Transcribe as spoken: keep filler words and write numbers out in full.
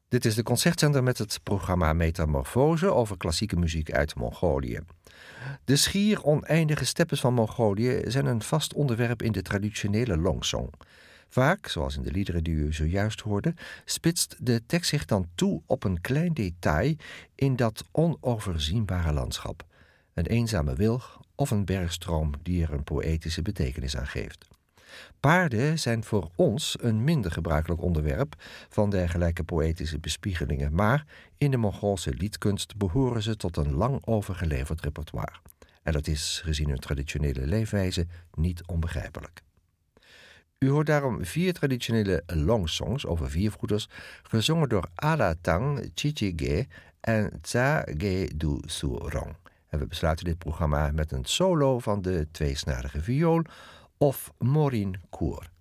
Dit is de concertzender met het programma Metamorfose over klassieke muziek uit Mongolië. De schier oneindige steppes van Mongolië zijn een vast onderwerp in de traditionele longsong. Vaak, zoals in de liederen die u zojuist hoorde, spitst de tekst zich dan toe op een klein detail in dat onoverzienbare landschap. Een eenzame wilg of een bergstroom die er een poëtische betekenis aan geeft. Paarden zijn voor ons een minder gebruikelijk onderwerp van dergelijke poëtische bespiegelingen, maar in de Mongoolse liedkunst behoren ze tot een lang overgeleverd repertoire. En dat is, gezien hun traditionele leefwijze, niet onbegrijpelijk. U hoort daarom vier traditionele longsongs over viervoeters, gezongen door Alatang Chichige en Tsa-ge Du Surong. En we besluiten dit programma met een solo van de tweesnarige viool of Morin Koer.